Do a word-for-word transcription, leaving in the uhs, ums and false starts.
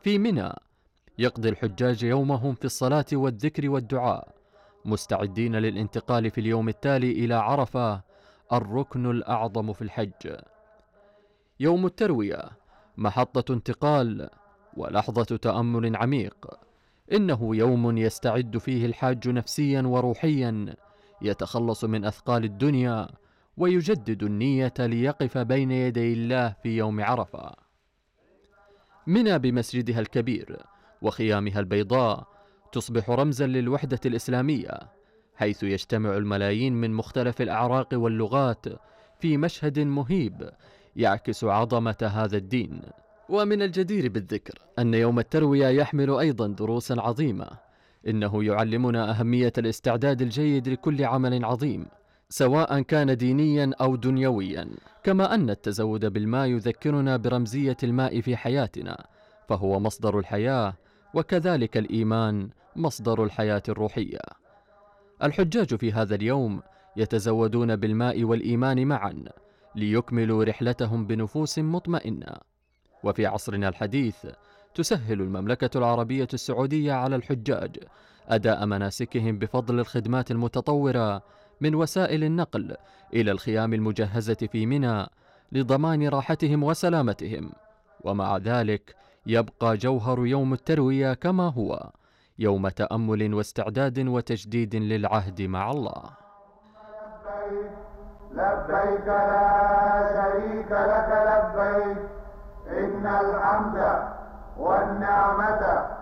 في منى يقضي الحجاج يومهم في الصلاة والذكر والدعاء، مستعدين للانتقال في اليوم التالي إلى عرفة، الركن الأعظم في الحج. يوم التروية محطة انتقال ولحظة تأمل عميق. إنه يوم يستعد فيه الحاج نفسيا وروحيا، يتخلص من أثقال الدنيا ويجدد النية ليقف بين يدي الله في يوم عرفة. منى بمسجدها الكبير وخيامها البيضاء تصبح رمزا للوحدة الإسلامية، حيث يجتمع الملايين من مختلف الأعراق واللغات في مشهد مهيب يعكس عظمة هذا الدين. ومن الجدير بالذكر أن يوم التروية يحمل أيضا دروسا عظيمة. إنه يعلمنا أهمية الاستعداد الجيد لكل عمل عظيم، سواء كان دينيا أو دنيويا. كما أن التزود بالماء يذكرنا برمزية الماء في حياتنا، فهو مصدر الحياة، وكذلك الإيمان مصدر الحياة الروحية. الحجاج في هذا اليوم يتزودون بالماء والإيمان معا ليكملوا رحلتهم بنفوس مطمئنة. وفي عصرنا الحديث تسهل المملكة العربية السعودية على الحجاج أداء مناسكهم بفضل الخدمات المتطورة من وسائل النقل إلى الخيام المجهزة في منى لضمان راحتهم وسلامتهم. ومع ذلك يبقى جوهر يوم التروية كما هو، يوم تأمل واستعداد وتجديد للعهد مع الله. لبيك لبيك لا شريك لك لبيك، إن الحمد والنعمة